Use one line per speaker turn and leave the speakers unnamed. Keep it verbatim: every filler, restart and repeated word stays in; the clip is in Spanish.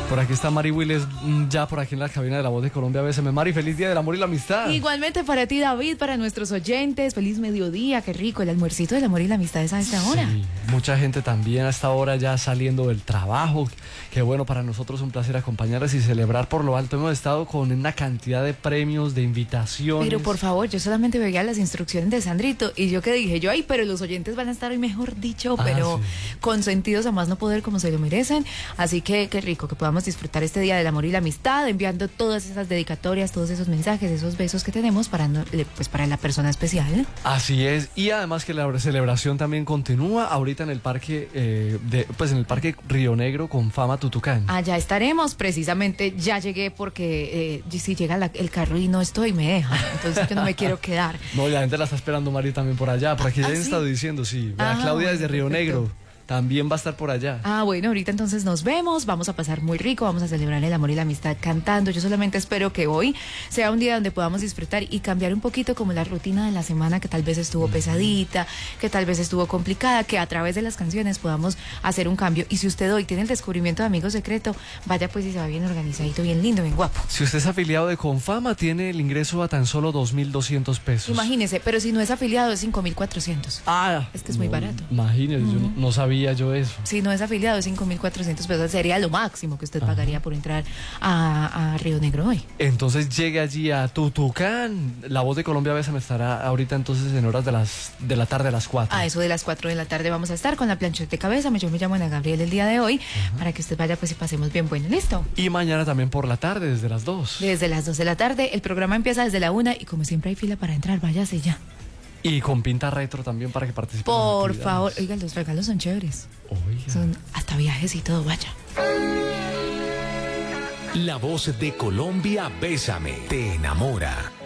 Por aquí está Mari Willes, ya por aquí en la cabina de La Voz de Colombia. Bésame, Mari, feliz día del amor y la amistad.
Igualmente para ti, David, para nuestros oyentes, feliz mediodía, qué rico, el almuercito del amor y la amistad es a esta hora.
Sí, mucha gente también a esta hora ya saliendo del trabajo. Qué bueno, para nosotros un placer acompañarles y celebrar por lo alto. Hemos estado con una cantidad de premios, de invitaciones.
Pero por favor, yo solamente veía las instrucciones de Sandrito y yo que dije yo, ay, pero los oyentes van a estar hoy, mejor dicho,
Ah,
pero
sí.
consentidos a más no poder como se lo merecen. Así que qué rico que podamos disfrutar este día del amor y la amistad, enviando todas esas dedicatorias, todos esos mensajes, esos besos que tenemos para, no- le- pues para la persona especial.
Así es, y además que la celebración también continúa ahorita en el parque, eh, de, pues en el parque Río Negro con Fama Tutucán.
Allá estaremos, precisamente ya llegué porque eh, si llega la- el carro y no estoy, me deja, entonces yo no me quiero quedar.
No, y la gente la está esperando, Mari, también por allá. Por aquí ya
¿Ah,
han
sí?
estado diciendo, sí. Vea,
Ah,
Claudia
bueno,
desde Río
perfecto.
Negro también va a estar por allá.
Ah, bueno, ahorita entonces nos vemos, vamos a pasar muy rico, vamos a celebrar el amor y la amistad cantando. Yo solamente espero que hoy sea un día donde podamos disfrutar y cambiar un poquito como la rutina de la semana que tal vez estuvo pesadita, que tal vez estuvo complicada, que a través de las canciones podamos hacer un cambio. Y si usted hoy tiene el descubrimiento de amigo secreto, vaya pues y se va bien organizadito, bien lindo, bien guapo.
Si usted es afiliado de Confama, tiene el ingreso a tan solo dos mil doscientos pesos.
Imagínese, pero si no es afiliado es cinco mil cuatrocientos.
Ah,
Es que es muy barato.
Imagínese, yo no, no sabía yo eso.
Si no es afiliado es cinco mil cuatrocientos pesos, sería lo máximo que usted pagaría por entrar a, a Río Negro hoy.
Entonces llegue allí a Tutucán. La Voz de Colombia Bésame estará ahorita entonces en horas de las de la tarde a las cuatro.
A eso de las cuatro de la tarde vamos a estar con la plancheta de cabeza. Yo me llamo Ana Gabriel el día de hoy, para que usted vaya pues y pasemos bien bueno. ¿Listo?
Y mañana también por la tarde, desde las dos.
Desde las dos de la tarde, el programa empieza desde la una y como siempre hay fila para entrar, váyase ya.
Y con pinta retro también para que participe. en las
Por
actividades.
favor, oigan, los regalos son chéveres.
Oiga.
Son hasta viajes y todo, vaya.
La Voz de Colombia Bésame te enamora.